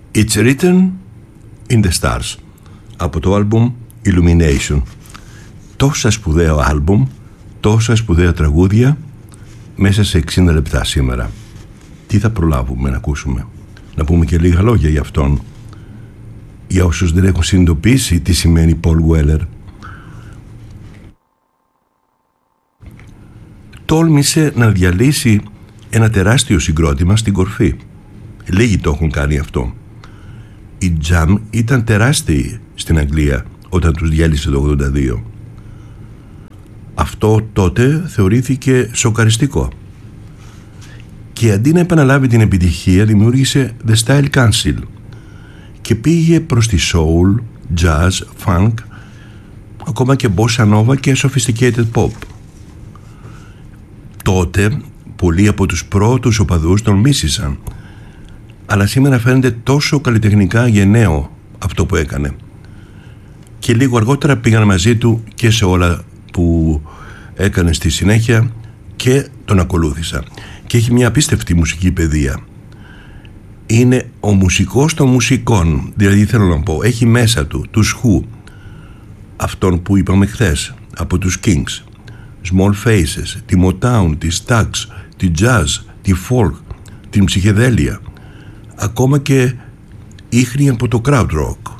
It's written in the stars, από το άλμπουμ Illumination. Τόσα σπουδαίο άλμπουμ, τόσα σπουδαία τραγούδια μέσα σε 60 λεπτά σήμερα. Τι θα προλάβουμε να ακούσουμε? Να πούμε και λίγα λόγια για αυτόν, για όσους δεν έχουν συνειδητοποιήσει τι σημαίνει Paul Weller. Τόλμησε να διαλύσει ένα τεράστιο συγκρότημα στην κορφή. Λίγοι το έχουν κάνει αυτό. Η Jam ήταν τεράστιοι στην Αγγλία όταν τους διέλυσε το 82. Αυτό τότε θεωρήθηκε σοκαριστικό. Και αντί να επαναλάβει την επιτυχία, δημιούργησε The Style Council και πήγε προς τη soul, jazz, funk, ακόμα και bossa nova και sophisticated pop. Τότε πολλοί από τους πρώτους οπαδούς τον μίσησαν, αλλά σήμερα φαίνεται τόσο καλλιτεχνικά γενναίο αυτό που έκανε. Και λίγο αργότερα πήγαν μαζί του και σε όλα που έκανε στη συνέχεια και τον ακολούθησα. Και έχει μια απίστευτη μουσική παιδεία. Είναι ο μουσικός των μουσικών, δηλαδή θέλω να πω, έχει μέσα του τους Who, αυτόν που είπαμε χθες, από τους Kings, Small Faces, τη Motown, τη Stax, τη Jazz, τη Folk, την ψυχεδέλεια, ακόμα και ίχνη από το Crowd Rock.